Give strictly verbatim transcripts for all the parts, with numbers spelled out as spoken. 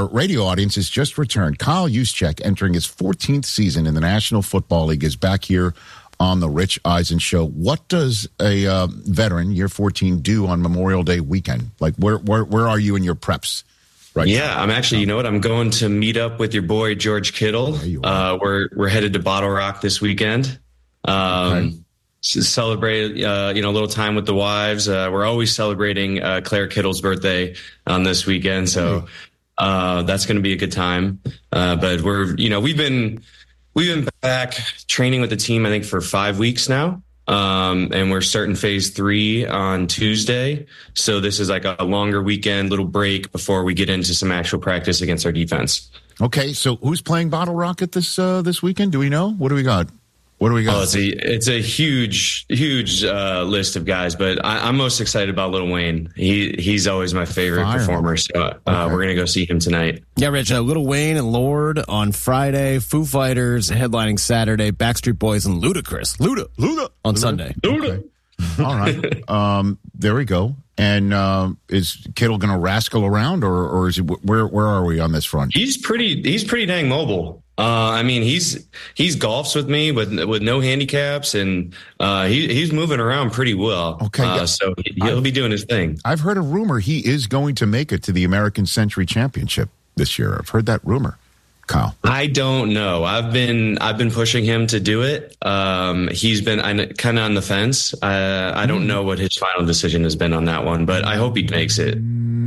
our radio audience has just returned. Kyle Juszczyk, entering his fourteenth season in the National Football League, is back here on the Rich Eisen Show. What does a uh, veteran, year fourteen, do on Memorial Day weekend? Like, where where where are you in your preps? Right yeah, now? I'm actually, you know what? I'm going to meet up with your boy George Kittle. Uh, we're we're headed to Bottle Rock this weekend. Um, okay. Celebrate, uh, you know, a little time with the wives. Uh, we're always celebrating uh, Claire Kittle's birthday on this weekend, so uh, that's going to be a good time. Uh, but we're, you know, we've been we've been back training with the team, I think, for five weeks now, um, and we're starting phase three on Tuesday. So this is like a longer weekend, little break before we get into some actual practice against our defense. Okay, so who's playing Bottle Rocket this uh, this weekend? Do we know? What do we got? What do we got? Oh, it's a, it's a huge, huge uh, list of guys, but I, I'm most excited about Lil Wayne. He He's always my favorite Fire. performer, so uh, okay. we're going to go see him tonight. Yeah, Rich, uh, Lil Wayne and Lorde on Friday, Foo Fighters headlining Saturday, Backstreet Boys and Ludacris, Luda, Luda on Luda. Sunday. Luda. Okay. All right. Um, there we go. And uh, is Kittle going to rascal around, or or is he, where where are we on this front? He's pretty he's pretty dang mobile. Uh, I mean, he's he's golfs with me with with no handicaps, and uh, he he's moving around pretty well. Okay, uh, yeah. so he'll I've, be doing his thing. I've heard a rumor he is going to make it to the American Century Championship this year. I've heard that rumor, Kyle. I don't know. I've been I've been pushing him to do it. Um, he's been kind of on the fence. Uh, I don't know what his final decision has been on that one, but I hope he makes it.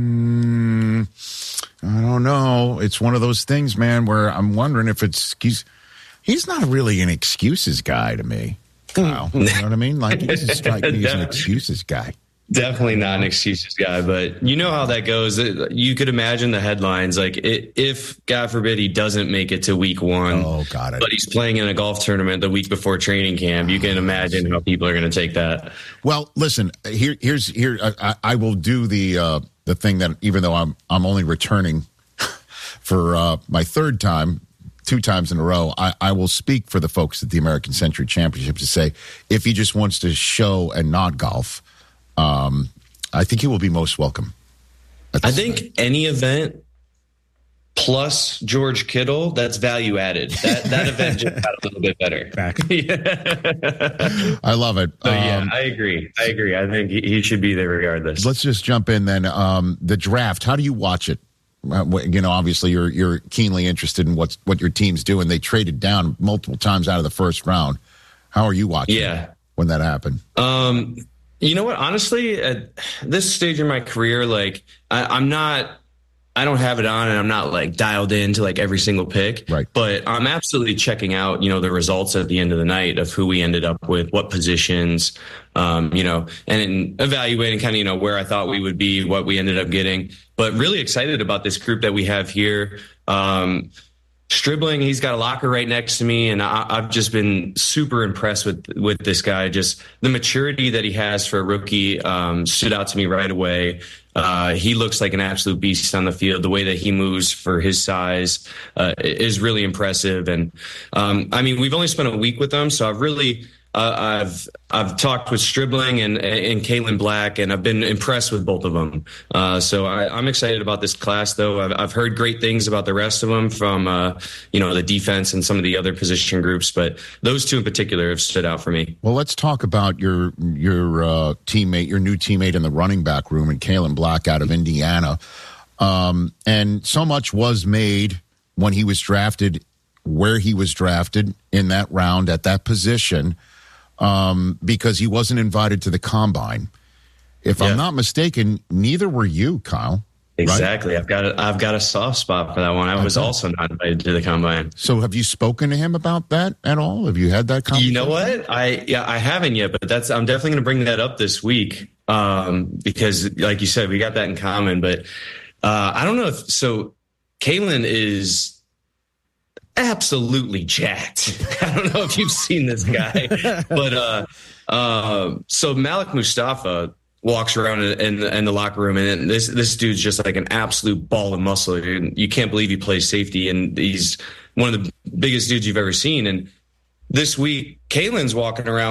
Mm, I don't know. It's one of those things, man, where I'm wondering if it's he's he's not really an excuses guy to me. Kyle, you know what I mean? Like, he doesn't strike me as an excuses guy. Definitely not an excuses guy, but you know how that goes. You could imagine the headlines, like if, God forbid, he doesn't make it to week one, oh, got it. but he's playing in a golf tournament the week before training camp. You can imagine how people are going to take that. Well, listen, here, here's here. I, I will do the uh, the thing that, even though I'm I'm only returning for uh, my third time, two times in a row, I, I will speak for the folks at the American Century Championship to say, if he just wants to show and not golf, um, I think he will be most welcome. I think event. Any event plus George Kittle, that's value added. That that event just got a little bit better. Yeah. I love it. So, yeah, um, I agree. I agree. I think he, he should be there regardless. Let's just jump in then. Um, the draft, how do you watch it? Uh, you know, obviously you're you're keenly interested in what's what your team's doing. They traded down multiple times out of the first round. How are you watching yeah. it when that happened? Um, you know what? Honestly, at this stage in my career, like I, I'm not, I don't have it on, and I'm not like dialed into like every single pick. Right. But I'm absolutely checking out, you know, the results at the end of the night of who we ended up with, what positions, um, you know, and evaluating kind of, you know, where I thought we would be, what we ended up getting. But really excited about this group that we have here. Um, Stribling, he's got a locker right next to me, and I, I've just been super impressed with with this guy. Just the maturity that he has for a rookie um, stood out to me right away. Uh, he looks like an absolute beast on the field. The way that he moves for his size uh, is really impressive. And um, I mean, we've only spent a week with him, so I've really uh, I've I've talked with Stribling and and Kalen Black, and I've been impressed with both of them. Uh, so I, I'm excited about this class, though. I've, I've heard great things about the rest of them from uh, you know the defense and some of the other position groups, but those two in particular have stood out for me. Well, let's talk about your your uh, teammate, your new teammate in the running back room, and Kalen Black out of Indiana. Um, and so much was made when he was drafted, where he was drafted in that round at that position. Um, because he wasn't invited to the combine. If yeah. I'm not mistaken, neither were you, Kyle. Exactly. Right? I've got a, I've got a soft spot for that one. I, I was thought. also not invited to the combine. So have you spoken to him about that at all? Have you had that conversation? You know what? I yeah, I haven't yet, but that's I'm definitely going to bring that up this week um, because, like you said, we got that in common. But uh, I don't know if so. Kalen is absolutely jacked. I don't know if you've seen this guy, but uh, uh, so Malik Mustafa walks around in, in, the, in the locker room, and this this dude's just like an absolute ball of muscle. You can't believe he plays safety, and he's one of the biggest dudes you've ever seen. And this week, Kalen's walking around